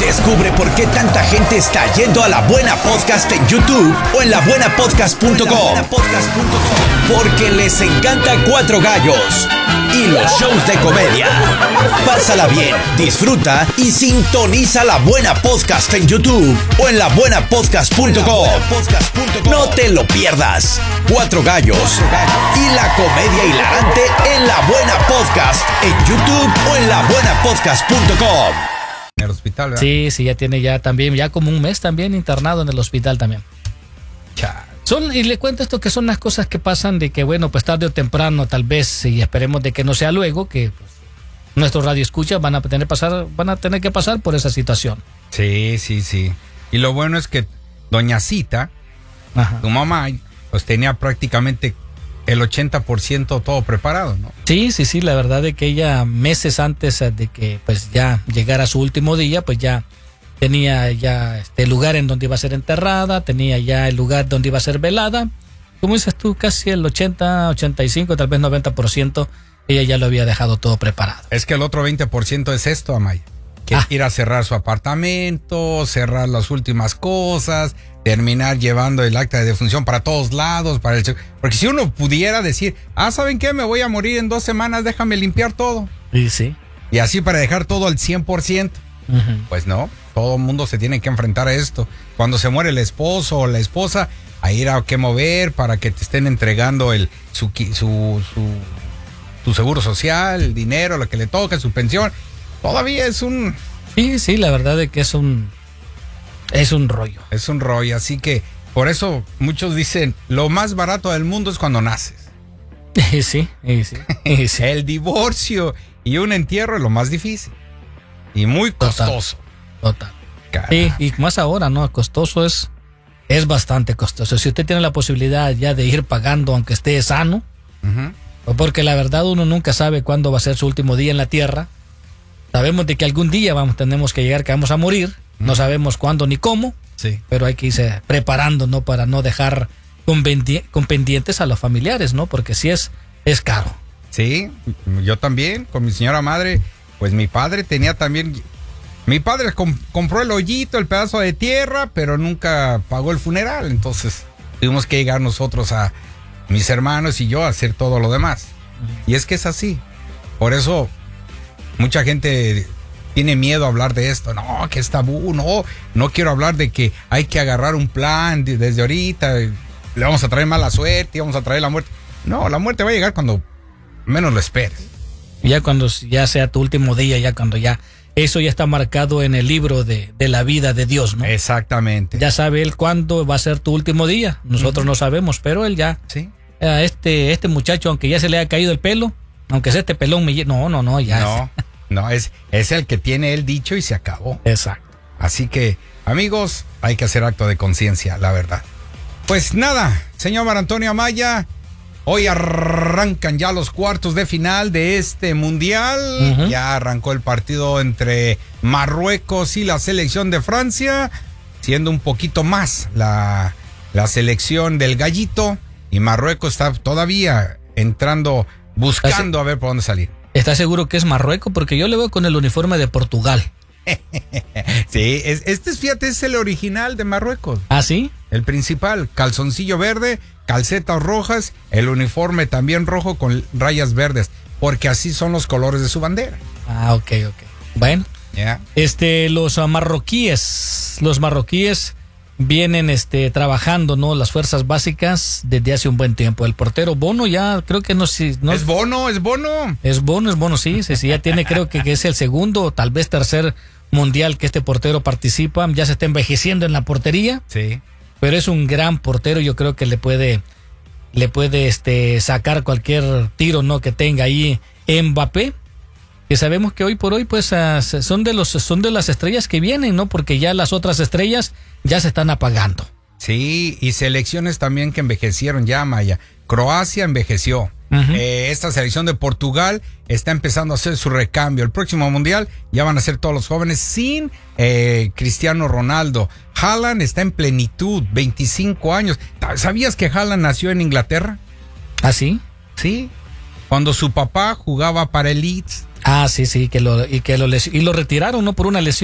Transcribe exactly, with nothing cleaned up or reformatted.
Descubre por qué tanta gente está yendo a La Buena Podcast en YouTube o en la buena podcast punto com. Porque les encanta Cuatro Gallos y los shows de comedia. Pásala bien, disfruta y sintoniza La Buena Podcast en YouTube o en la buena podcast punto com. No te lo pierdas. Cuatro Gallos y la comedia hilarante en La Buena Podcast en YouTube o en la buena podcast punto com. En el hospital, ¿verdad? Sí, sí, ya tiene ya también, ya como un mes también internado en el hospital también. Chale. Son, y le cuento esto que son las cosas que pasan de que, bueno, pues tarde o temprano, tal vez, y esperemos de que no sea luego, que pues, nuestros radioescuchas van a tener pasar, van a tener que pasar por esa situación. Sí, sí, sí. Y lo bueno es que doña Cita, Ajá. tu mamá, pues tenía prácticamente el ochenta por ciento todo preparado, ¿no? Sí, sí, sí, la verdad de que ella meses antes de que pues ya llegara su último día, pues ya tenía ya este, el lugar en donde iba a ser enterrada, tenía ya el lugar donde iba a ser velada. Como dices tú, casi el ochenta, ochenta y cinco, tal vez noventa por ciento, ella ya lo había dejado todo preparado. Es que el otro veinte por ciento es esto, Amaya. Que Ah. ir a cerrar su apartamento, cerrar las últimas cosas, terminar llevando el acta de defunción para todos lados, para el... Porque si uno pudiera decir, ah, ¿saben qué? Me voy a morir en dos semanas, déjame limpiar todo. Sí, sí. Y así para dejar todo al cien por ciento. Uh-huh. Pues no, todo el mundo se tiene que enfrentar a esto. Cuando se muere el esposo o la esposa, a ir a qué mover para que te estén entregando el su, su, su, su seguro social, el dinero, lo que le toca, su pensión. Todavía es un... Sí, sí, la verdad es que es un... Es un rollo. Es un rollo, así que por eso muchos dicen, lo más barato del mundo es cuando naces. Sí, sí, sí, sí. El divorcio y un entierro es lo más difícil. Y muy costoso. Total. Total. Sí, y más ahora, ¿no? Costoso es, es bastante costoso. Si usted tiene la posibilidad ya de ir pagando aunque esté sano, Uh-huh. porque la verdad uno nunca sabe cuándo va a ser su último día en la tierra. Sabemos de que algún día vamos, tenemos que llegar, que vamos a morir. Uh-huh. No sabemos cuándo ni cómo, Sí. pero hay que irse preparando, ¿no? Para no dejar con, pendi- con pendientes a los familiares, ¿no? Porque sí es, es caro. Sí, yo también, con mi señora madre, pues mi padre tenía también... Mi padre com- compró el hoyito, el pedazo de tierra, pero nunca pagó el funeral. Entonces tuvimos que llegar nosotros a mis hermanos y yo a hacer todo lo demás. Uh-huh. Y es que es así. Por eso mucha gente tiene miedo a hablar de esto. No, que es tabú. No, no quiero hablar de que hay que agarrar un plan de, desde ahorita. Le vamos a traer mala suerte y vamos a traer la muerte. No, la muerte va a llegar cuando menos lo esperes. Ya cuando ya sea tu último día, ya cuando ya eso ya está marcado en el libro de, de la vida de Dios, ¿no? Exactamente. Ya sabe él cuándo va a ser tu último día. Nosotros uh-huh. no sabemos, pero él ya. Sí. Eh, este, este muchacho, aunque ya se le haya caído el pelo, aunque sea este pelón, me... no, no, no, ya. No, no, es, es el que tiene el dicho y se acabó. Exacto. Así que, amigos, hay que hacer acto de conciencia, la verdad. Pues nada, señor Mar Antonio Amaya, hoy arrancan ya los cuartos de final de este mundial. Uh-huh. Ya arrancó el partido entre Marruecos y la selección de Francia, siendo un poquito más la, la selección del gallito. Y Marruecos está todavía entrando, buscando a ver por dónde salir. ¿Estás seguro que es Marruecos? Porque yo le veo con el uniforme de Portugal. Sí, es, este es, fíjate, es el original de Marruecos. ¿Ah, sí? El principal, calzoncillo verde, calcetas rojas, el uniforme también rojo con rayas verdes, porque así son los colores de su bandera. Ah, ok, ok. Bueno, yeah. este, los uh, marroquíes, los marroquíes vienen este, trabajando, ¿no? Las fuerzas básicas desde hace un buen tiempo. El portero Bono ya creo que no sé. No, es Bono, es Bono. Es Bono, es Bono, sí, sí, sí, ya tiene, creo que, que es el segundo o tal vez tercer mundial que este portero participa. Ya se está envejeciendo en la portería. Sí. Pero es un gran portero, yo creo que le puede, le puede este, sacar cualquier tiro, ¿no? Que tenga ahí Mbappé. Que sabemos que hoy por hoy pues uh, son de los son de las estrellas que vienen, ¿no? Porque ya las otras estrellas ya se están apagando. Sí, y selecciones también que envejecieron ya, Maya. Croacia envejeció. Uh-huh. Eh, esta selección de Portugal está empezando a hacer su recambio. El próximo mundial ya van a ser todos los jóvenes sin eh, Cristiano Ronaldo. Haaland está en plenitud, veinticinco años. ¿Sabías que Haaland nació en Inglaterra? ¿Ah, sí? Sí. Cuando su papá jugaba para el Leeds. Ah, sí, sí, que lo, y que lo, les, y lo retiraron, ¿no? Por una lesión.